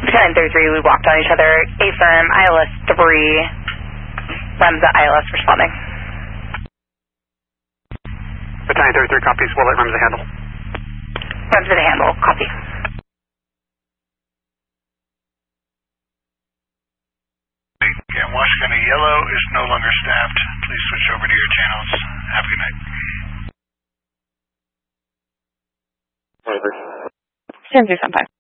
Battalion 33, we walked on each other. A-firm, ILS 3, Remza ILS responding. Battalion 33 copies, we'll let Remza handle. Remza to handle, copy. And Washington Yellow is no longer staffed. Please switch over to your channels. Have a good night. 7375.